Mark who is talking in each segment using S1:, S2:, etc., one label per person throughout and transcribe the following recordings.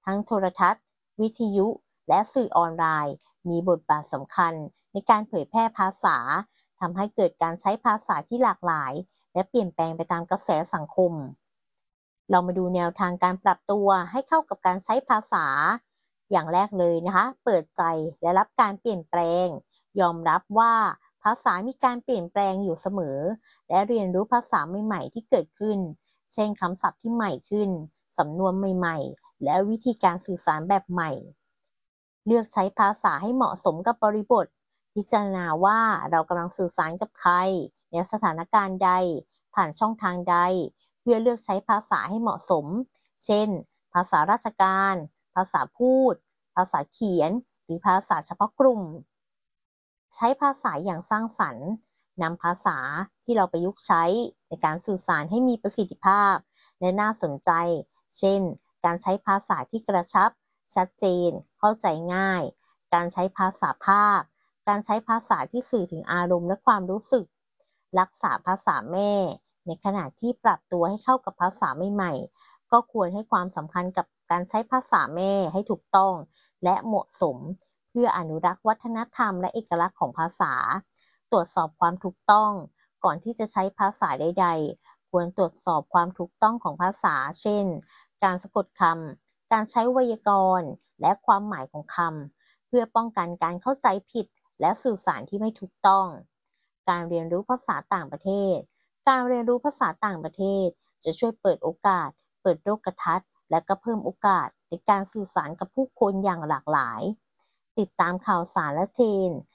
S1: ทั้งโทรทัศน์ วิทยุ และสื่อออนไลน์มีบทบาทสำคัญในการเผยแพร่ภาษาทำให้เกิดการใช้ภาษาที่หลากหลายและเปลี่ยนแปลงไปตามกระแสสังคมเรามาดูแนวทางการปรับตัวให้เข้ากับการใช้ภาษาอย่างแรกเลยนะคะเปิดใจและรับการเปลี่ยนแปลงยอมรับว่าภาษามีการเปลี่ยนแปลงอยู่เสมอและเรียนรู้ภาษาใหม่ๆที่เกิดขึ้นเช่นคำศัพท์ที่ใหม่ขึ้นสำนวนใหม่ๆและวิธีการสื่อสารแบบใหม่เลือกใช้ภาษาให้เหมาะสมกับบริบทพิจารณาว่าเรากำลังสื่อสารกับใครในสถานการณ์ใดผ่านช่องทางใดเพื่อเลือกใช้ภาษาให้เหมาะสมเช่นภาษาราชการภาษาพูดภาษาเขียนหรือภาษาเฉพาะกลุ่มใช้ภาษาอย่างสร้างสรรค์นำภาษาที่เราประยุกต์ใช้ในการสื่อสารให้มีประสิทธิภาพและน่าสนใจเช่นการใช้ภาษาที่กระชับชัดเจนเข้าใจง่ายการใช้ภาษาภาพการใช้ภาษาที่สื่อถึงอารมณ์และความรู้สึกรักษาภาษาแม่ในขณะที่ปรับตัวให้เข้ากับภาษาใหม่ๆก็ควรให้ความสำคัญกับการใช้ภาษาแม่ให้ถูกต้องและเหมาะสมเพื่ออนุรักษ์วัฒนธรรมและเอกลักษณ์ของภาษาตรวจสอบความถูกต้องก่อนที่จะใช้ภาษาใดๆควรตรวจสอบความถูกต้องของภาษาเช่นการสะกดคำการใช้ไวยากรณ์และความหมายของคำเพื่อป้องกันการเข้าใจผิดและสื่อสารที่ไม่ถูกต้องการเรียนรู้ภาษาต่างประเทศการเรียนรู้ภาษาต่างประเทศจะช่วยเปิดโอกาสเปิดโลกทัศน์และก็เพิ่มโอกาสในการสื่อสารกับผู้คนอย่างหลากหลายติดตามข่าวสารและเทรนด์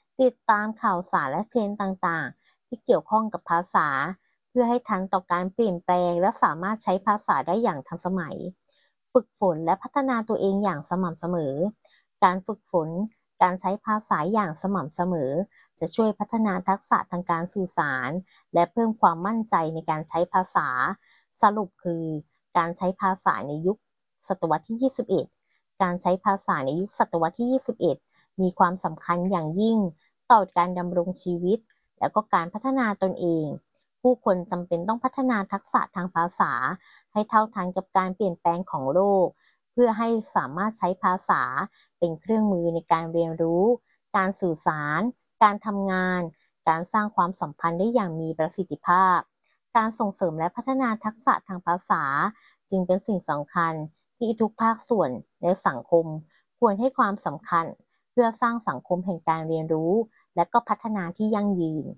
S1: ต่างๆที่เกี่ยวข้องกับภาษาเพื่อให้ทันต่อการเปลี่ยนแปลงและสามารถใช้ภาษาได้อย่างทันสมัยฝึกฝนและพัฒนาตัวเองอย่างสม่ำเสมอการฝึกฝนการใช้ภาษาอย่างสม่ำเสมอจะช่วยพัฒนาทักษะทางการสื่อสารและเพิ่มความมั่นใจในการใช้ภาษาสรุปคือการใช้ภาษาในยุคศตวรรษที่ 21 การใช้ภาษาในยุคศตวรรษที่ 21 มีความสำคัญอย่างยิ่งต่อการดำรงชีวิตและก็การพัฒนาตนเองผู้คนจำเป็นต้องพัฒนาทักษะทางภาษาให้เท่าทันกับการเปลี่ยนแปลงของโลกเพื่อให้สามารถใช้ภาษาเป็นเครื่องมือในการเรียนรู้การสื่อสารการทำงานการสร้างความสัมพันธ์ได้อย่างมีประสิทธิภาพการส่งเสริมและพัฒนาทักษะทางภาษาจึงเป็นสิ่งสำคัญที่ทุกภาคส่วนในสังคมควรให้ความสำคัญเพื่อสร้างสังคมแห่งการเรียนรู้และก็พัฒนาที่ยั่งยืน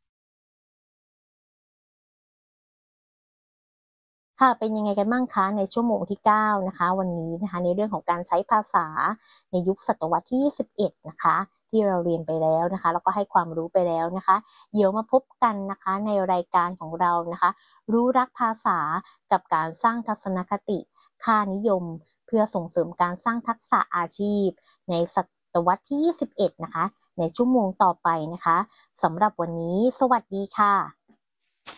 S1: ค่ะเป็นยังไงกันบ้างคะในชั่วโมงที่9นะคะวันนี้นะคะในเรื่องของการใช้ภาษาในยุคศตวรรษที่21นะคะที่เราเรียนไปแล้วนะคะแล้วก็ให้ความรู้ไปแล้วนะคะเดี๋ยวมาพบกันนะคะในรายการของเรานะคะรู้รักภาษากับการสร้างทัศนคติค่านิยมเพื่อส่งเสริมการสร้างทักษะอาชีพในศตวรรษที่21นะคะในชั่วโมงต่อไปนะคะสำหรับวันนี้สวัสดีค่ะ